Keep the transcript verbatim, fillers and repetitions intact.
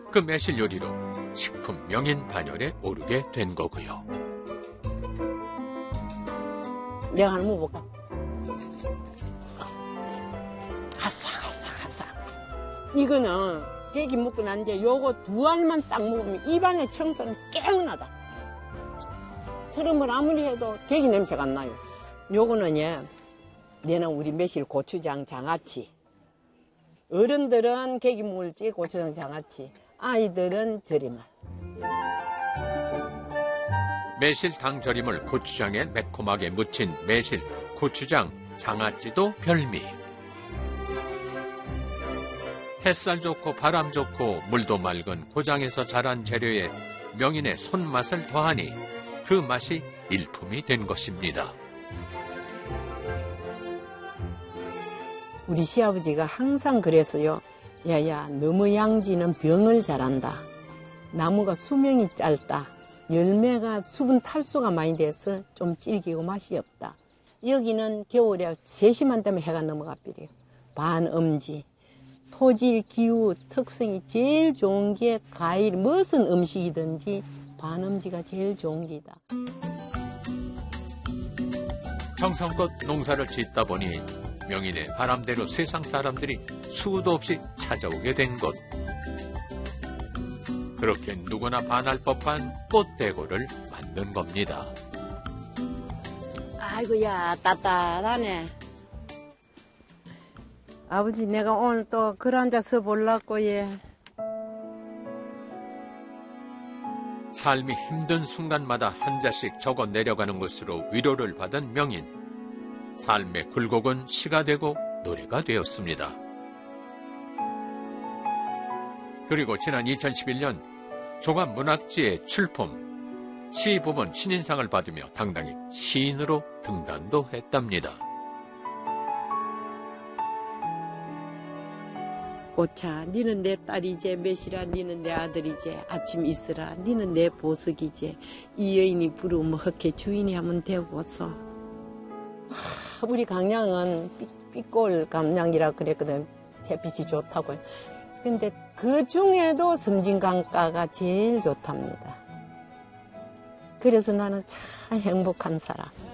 그 매실 요리로 식품 명인 반열에 오르게 된 거고요. 내가 한번 먹어볼까? 아삭아삭아삭. 이거는 계기 먹고 난 뒤에 요거 두 알만 딱 먹으면 입안의 청소는 깨어나다. 트름을 아무리 해도 계기 냄새가 안 나요. 요거는 예, 내는 우리 매실 고추장 장아찌. 어른들은 계기 먹을지 고추장 장아찌, 아이들은 절임을. 매실당 절임을 고추장에 매콤하게 묻힌 매실 고추장 장아찌도 별미. 햇살 좋고 바람 좋고 물도 맑은 고장에서 자란 재료에 명인의 손맛을 더하니 그 맛이 일품이 된 것입니다. 우리 시아버지가 항상 그랬어요. 야야, 너무 양지는 병을 잘한다. 나무가 수명이 짧다. 열매가 수분 탈수가 많이 돼서 좀 질기고 맛이 없다. 여기는 겨울에 세심한 때문에 해가 넘어가 버려요. 반음지. 토질, 기후, 특성이 제일 좋은 게 과일, 무슨 음식이든지 반음지가 제일 좋은 게다. 정성껏 농사를 짓다 보니 명인의 바람대로 세상 사람들이 수도 없이 찾아오게 된 것. 그렇게 누구나 반할 법한 꽃대고를 만든 겁니다. 아이고야, 따뜻하네. 아버지, 내가 오늘 또 글 앉아서 보려고, 예. 삶이 힘든 순간마다 한 자씩 적어 내려가는 것으로 위로를 받은 명인. 삶의 굴곡은 시가 되고 노래가 되었습니다. 그리고 지난 이천십일 년 종합문학지의 출품, 시 부문 신인상을 받으며 당당히 시인으로 등단도 했답니다. 꽃차, 니는 내 딸이제, 매실아, 니는 내 아들이제, 아침 있으라, 니는 내 보석이제, 이 여인이 부르면 헛개 주인이 하면 되고서. 우리 강량은 삐꼴 강량이라 그랬거든. 햇빛이 좋다고. 근데 그 중에도 섬진강가가 제일 좋답니다. 그래서 나는 참 행복한 사람.